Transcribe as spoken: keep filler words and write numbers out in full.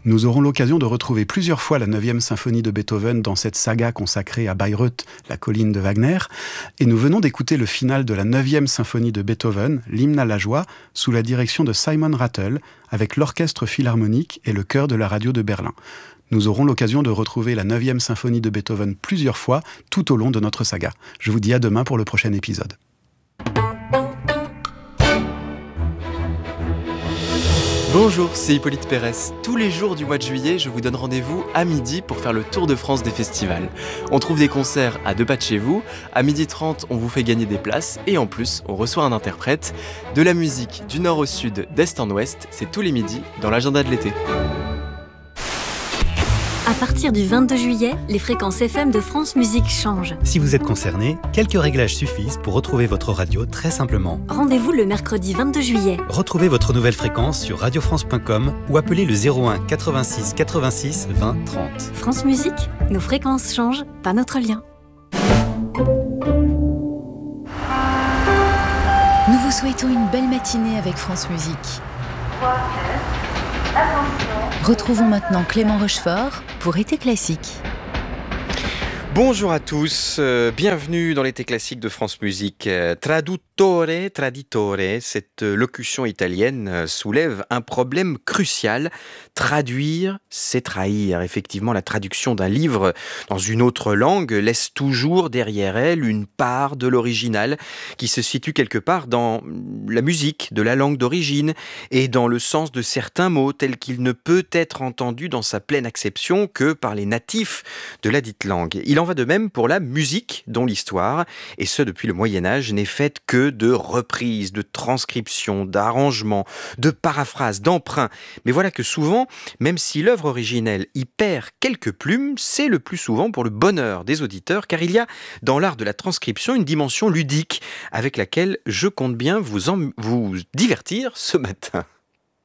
Nous aurons l'occasion de retrouver plusieurs fois la neuvième symphonie de Beethoven dans cette saga consacrée à Bayreuth, la colline de Wagner, et nous venons d'écouter le final de la neuvième symphonie de Beethoven, l'hymne à la joie, sous la direction de Simon Rattle, avec l'orchestre philharmonique et le chœur de la radio de Berlin. Nous aurons l'occasion de retrouver la neuvième symphonie de Beethoven plusieurs fois tout au long de notre saga. Je vous dis à demain pour le prochain épisode. Bonjour, c'est Hippolyte Pérez. Tous les jours du mois de juillet, je vous donne rendez-vous à midi pour faire le tour de France des festivals. On trouve des concerts à deux pas de chez vous, à midi trente, on vous fait gagner des places et en plus, on reçoit un interprète. De la musique du nord au sud, d'est en ouest, c'est tous les midis dans l'agenda de l'été. À partir du vingt-deux juillet, les fréquences F M de France Musique changent. Si vous êtes concerné, quelques réglages suffisent pour retrouver votre radio très simplement. Rendez-vous le mercredi vingt-deux juillet. Retrouvez votre nouvelle fréquence sur radio france point com ou appelez le zéro un quatre-vingt-six quatre-vingt-six vingt trente. France Musique, nos fréquences changent, pas notre lien. Nous vous souhaitons une belle matinée avec France Musique. Retrouvons maintenant Clément Rochefort pour Été Classique. Bonjour à tous, euh, bienvenue dans l'été classique de France Musique. Euh, traduttore, traditore, cette euh, locution italienne euh, soulève un problème crucial. Traduire, c'est trahir. Effectivement, la traduction d'un livre dans une autre langue laisse toujours derrière elle une part de l'original qui se situe quelque part dans la musique de la langue d'origine et dans le sens de certains mots tel qu'il ne peut être entendu dans sa pleine acception que par les natifs de la dite langue. Il en va de même pour la musique, dont l'histoire, et ce depuis le Moyen-Âge, n'est faite que de reprises, de transcriptions, d'arrangements, de paraphrases, d'emprunts. Mais voilà que souvent, même si l'œuvre originelle y perd quelques plumes, c'est le plus souvent pour le bonheur des auditeurs, car il y a dans l'art de la transcription une dimension ludique avec laquelle je compte bien vous, en, vous divertir ce matin.